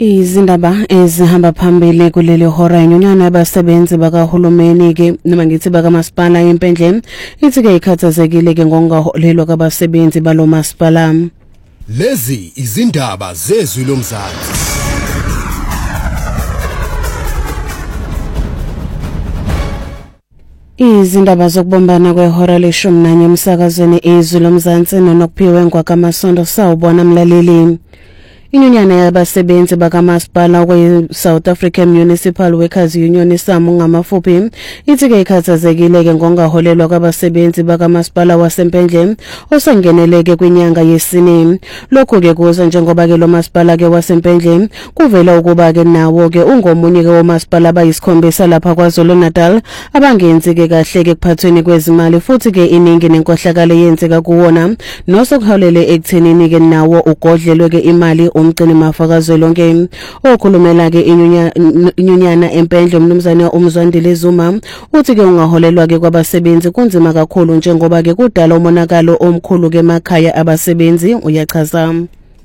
Izindaba ezihamba phambili kuleli hora inyunyana yabasebenzi bakahulumeni ke noma ngithi bakamasipala eMpendle ithi ke ikhathazekile ke ngokungaholelwa kwabasebenzi balo masipala. Lezi izindaba zezwi lomzansi. Izindaba zokubombana kwehora le-11 emsakazweni izwi lomzansi nonokuphiwe ngwakamasondo sawubona mlaleli. Inyunyana yabasebenzi bakamasipala kwe-South African Municipal Workers Union SAMU ngamafuphi ithi ke ikhathazekile ke ngokungaholelwa kwabasebenzi bakamasipala wasempendle osangeneleke kwinyanga yesine. Lokho ke kuza njengoba ke lo masipala ke wasempendle kuvela ukuba ke nawo ke ungomunye ke womasipala abayisikhombisa lapha KwaZulu-Natal abangenzi ke kahle ke kuphathweni kwezimali futhi ke iningi nenkohlakalo yenzeka kuwona nosokuholele ekuthenini ke nawo ugodlelwe ke imali umgcini mafakazi lonke okhulumela ke inyunyana empendle umnumzane uMzwandile Zuma uthi ke ungaholelwa ke kwabasebenzi kunzima kakhulu njengoba ke kudala umonakalo omkhulu ke emakhaya abasebenzi uyachaza.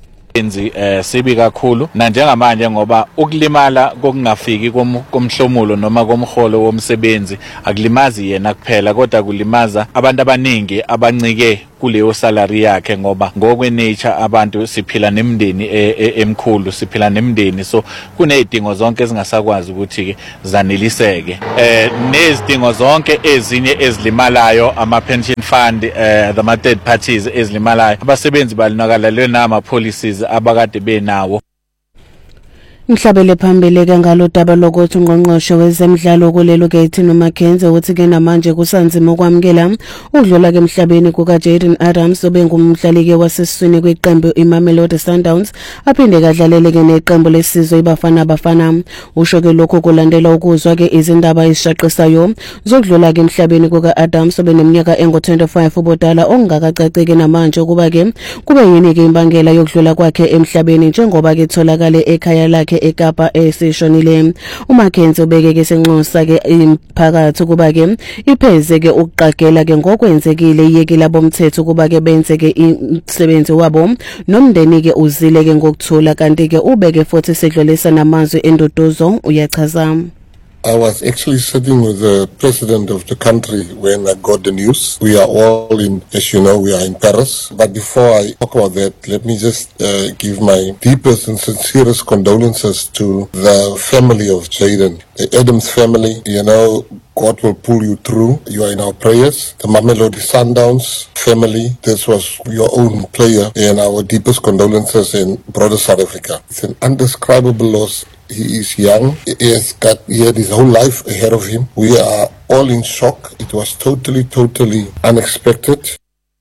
Sibi kakhulu na njengamanje ngoba ukulimala kokungafiki komhlomulo noma komholo womsebenzi akulimazi yena kuphela kodwa kulimaza abantu abaningi abancike kuleyo salary yakhe ngoba ngokwenature abantu siphila nemndeni emkhulu siphila nemndeni so kunezidingo zonke ezingasakwazi ukuthi ke zaneliseke nezidingo zonke ezinye ezilimalayo ama pension fund the third parties ezilimalayo abasebenzi balinakalelwe nama policies abakade benawo. Mhlabele phambili ke ngalodaba lokuthi ungqongqoshe wezemidlalo kulelo gate noMakhenze uthi ke namanje kusanzima ukwamkela ukudlula ke emhlabeni kuka Jaden Adams obengumdlali ke wasesiswini kweqembu iMamelodi Sundowns aphinde kadlalele ke neqembu lesizwe ibafana usho ke lokho kulandela ukuzwa ke izindaba ezishaqisayo zokudlula ke emhlabeni kuka Adams obeneminyaka engo-25 ubudala ongakacaceki namanje kuba ke kube yini ke imbangela yokudlula kwakhe emhlabeni njengoba ke tholakale ekhaya lakhe eKapa esishonile. uMakhenze ubeke ke senxusa ke imphakathi kuba ke ipheze ke ukuqagela ke ngokwenzekile iyekela bomthetho kuba ke benze ke umsebenzi wabo nomndeni ke uzile ke ngokuthula kanti ke ubeke futhi sedlulisa namazwi endodozo uyachaza. I was actually sitting with the president of the country when I got the news. We are all in, as you know, we are in Paris. But before I talk about that, let me just give my deepest and sincerest condolences to the family of Jaden, the Adams family. You know, God will pull you through. You are in our prayers. The Mamelodi Sundowns family, this was your own player, and our deepest condolences in broader South Africa. It's an indescribable loss. He is young. He had his whole life ahead of him. We are all in shock. It was totally unexpected.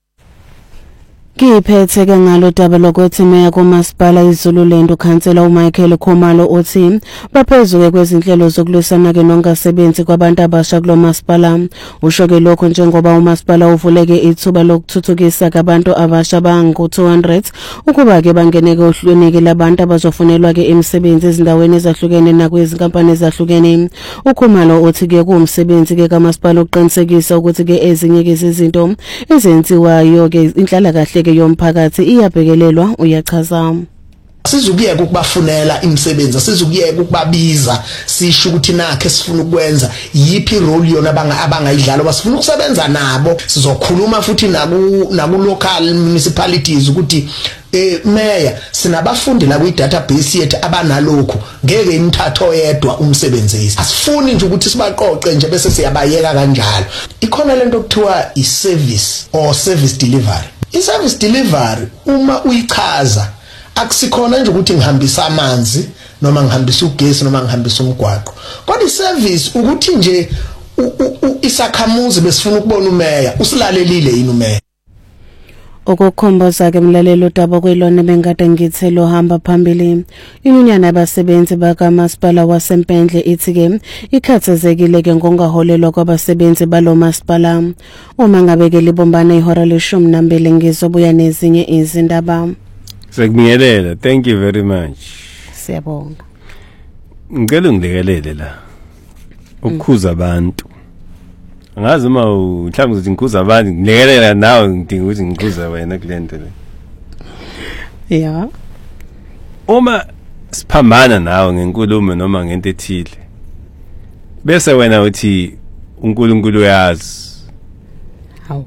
Kiphethe ke ngalodaba lokuthi meya kumasipala iZululand ukhansela uMichael Khumalo uthi baphezuke kwezinhlelo zokulwisana ke nongasebenzi kwabantu abasha kulo masipala. Usho ke lokho njengoba umasipala uvuleke ithuba lokuthuthukisa kabantu abasha bangu-200 ukuba ke bangeneke ohlweni ke labantu abazofunelwa ke imisebenzi ezindaweni ezahlukene nakwezinkampani ezahlukene. uKhumalo uthi ke kuumsebenzi ke kamasipala uqinisekisa ukuthi ke ezinye ke izinto ezenziwayo ke inhlala kahle yomphakathi iyabhekelelwa uyachaza. Sizukuyeka ukubafunela imisebenzi sizukuyeka ukubabiza sisho ukuthi nakhe sifuna ukwenza yipi role yona abangayidlala basifuna ukusebenza nabo sizokhuluma futhi naku local municipalities ukuthi mayor sinabafundi la kwi database yethu abanalokho ngeke imthatho yedwa umsebenzisi asifuni nje ukuthi sibaqoqe nje bese siyabayeka kanjalo ikhona lento okuthiwa i-service or service delivery. I-service delivery uma uyichaza akusikhona nje ukuthi ngihambisa amanzi noma ngihambisa ugesi noma ngihambisa umgwaqo kodwa i-service ukuthi nje isakhamuzi besifuna ukubona umeya usilalelile yini umeya. Ukukhomboza ke mlalelo udaba kwelona bengade ngithi lo hamba phambili. Inyunyana yabasebenzi bakamasipala wasempendle ithi ke ikhathazekile ke ngokungaholelwa kwabasebenzi balo masipala. Uma ngabe ke libombana ihora le-12 ngizobuya nezinye izindaba. Sekubingelela, thank you very much. Siyabonga. Ngicela ungilekelele la. Ukukhuza abantu. Angazi uma mhlawumbe ukuthi ngikhuza abantu ngilekelela nawe ngidinga ukuthi ngikhuza wena kulento le. Yeah. Uma siphambana nawe ngenkulumo noma ngento ethile bese wena uthi uNkulunkulu uyazi hawu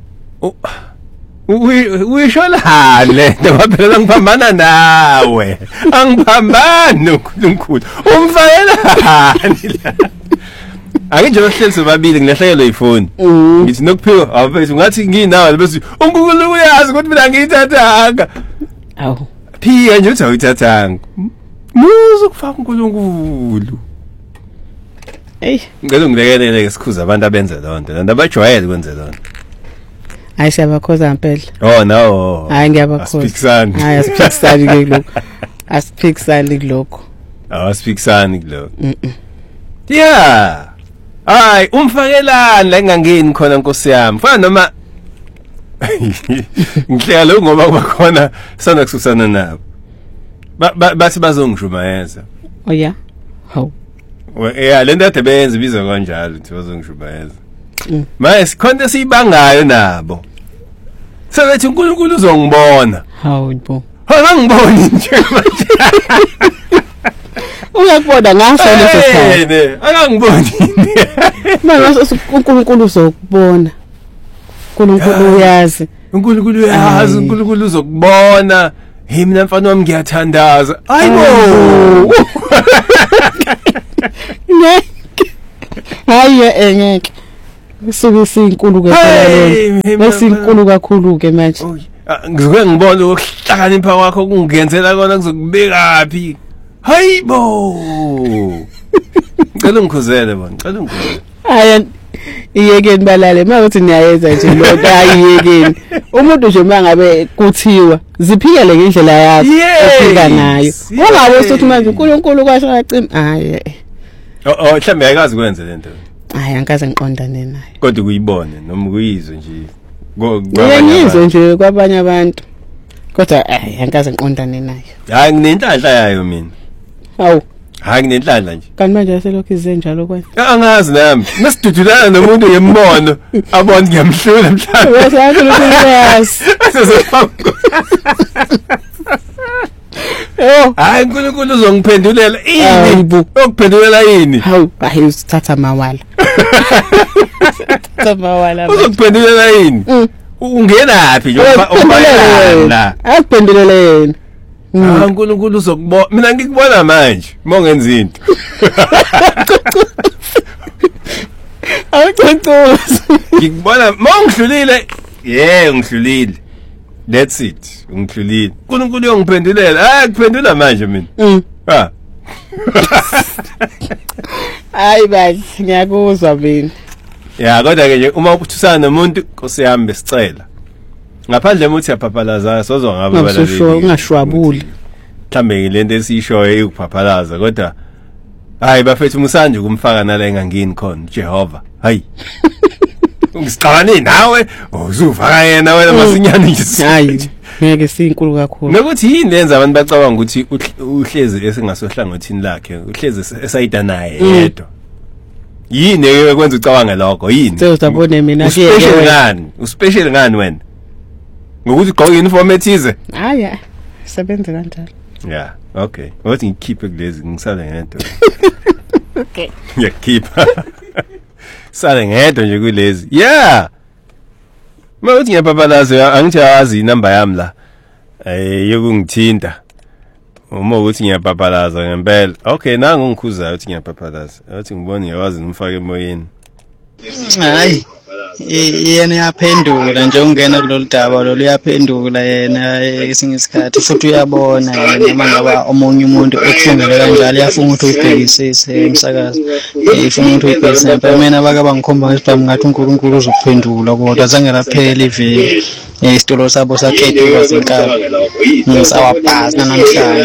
uyisholale ngoba phela ngiphambana nawe angiphambani uNkulunkulu umfakelani la Anginje bahleli sobabili ngilahlekelwe ifoni ngithi nokuphiwa awufethu ngathi nginawe bese uNkulunkulu uyazi ukuthi mina ngiyithathanga awu phiya nje uthi awuyithathanga muzu kufaka uNkulunkulu ngicela ngilekelele ke sikhuza abantu abenza lonto lana abajwayele kwenza lonto hayi siyabakhoza ngempela oh no hayi ngiyabakhoza hayi asiphikisani ke lokho asiphikisani kulokho asiphikisani kulokho yeah hayi umfakelani la engangeni khona Nkosi yami fana noma ngihleka lo ngoba kuba khona sana kususana nabo bathi bazongishumayeza oh yeah how yeah lento ade benza ibiza kanjalo ukuthi bazongishumayeza manje sikhonde sibangayo nabo sebethi uNkulunkulu uzongibona hawu bo angangiboni nje uyakubona ngaso leso sikhathi akangiboni manje uNkulunkulu uzokubona uNkulunkulu uyazi uNkulunkulu uyazi uNkulunkulu uzokubona hey mina mfana wami ngiyathandaza hayibo hayi ngeke suke sinkulu ke phela bese inkulu kakhulu ke manje ngizoke ngibona ukuhlakanipha kwakho kungenzela kona kuzokubekaphi hayibo ngicela ngikhuzele bona ngicela ngikhuzele haya iyekeni balale makuthi niyayenza nje lokho ayiyekeni umuntu nje mangabe kuthiwa ziphikele ngendlela yakho ofika nayo ungabe usuthi manje uNkulunkulu kwasho acima hayi mhlambe ayikazi kwenza lento hayi angikaze ngiqondane naye kodwa kuyibone noma kuyizwe nje ngiyizwe nje kwabanye abantu kodwa hayi angikaze ngiqondane naye hayi nginenhlanhla yayo mina hawu hayi nginenhlanhla nje kanti manje selokhu izenja lokwenza angazi nami nasidudulana nomuntu ngembono abona ngiyamhlula mhlawumbe wasathi uNkulunkulu hayi uNkulunkulu uzongiphendulela ini ukuphendulela yini hawu hayi usithatha mawala uthatha mawala uzokuphendulela yini ungenaphi nje ubayana akuphendulele yena uNkulunkulu uzokubona mina ngikubona manje mongenza into awucacuse ngikubona mongidlulile ngihlulile that's it ungidlulile uNkulunkulu uyongiphendulela kuphendula manje mina hayi bathi ngiyakuzwa mina ya kodwa ke nje uma uphusana nomuntu Nkosi yami besicela ngaphandle emothi yaphaphalaza sozwa ngabe balaleli ungashwabuli mhlambe lento esishoyo ikuphaphalaza kodwa hayi bafethu musanje kumfaka nala engangini khona Jehova hayi ungisicabane nawe uzuvaka yena wena masinyane nje hayi ngeke sinkulu kakhulu nokuthi yini lenza abantu bacabanga ukuthi uhlezi esengasohlangothini lakhe uhlezi esayida naye yedwa yini ekwenza ucabanga lokho yini sezabone mina uspecial ngani wena ngokuthi ugqoka uniform ethize hayi sebenza kanjalo yeah okay wathi ngikhiphe kulezi ngisale ngedwa okay ngiyakhipha sale ngedwa nje kulezi yeah mawuthi ngiyapapalaza angithi awazi inamba yami la yokungithinta uma ukuthi ngiyapapalaza ngempela okay nangu ngikhuza ukuthi ngiyapapalaza athi ngibone ngiyawazi nomfaka emoyeni hayi yena yaphendula nje ungena kulolu daba lo yaphendula yena esinye isikhathi futhi uyabona noma ngaba omunye umuntu ekuhlungele kanjalo yafuna ukuthi uyibhekisise emsakazo ifuna ukuthi uyibhekisise phela mina bakabangikhomba ngesibhamu ngathi uNkulunkulu uzokuphendula kodwa zange laphela iveli isitolo sabo sakhethuka zinkaba ngisawabhaza namhlanje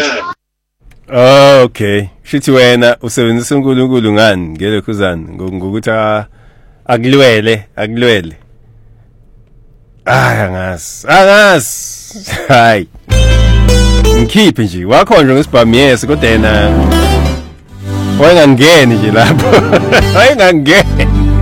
okay shithi wena usebenzisa uNkulunkulu ngani ngelekhuzana ngokuthi akulwele angazi hayi ngikhiphe nje wakhonjwa ngesibhamu yes kodwa yena wayengangeni nje lapho wayengangeni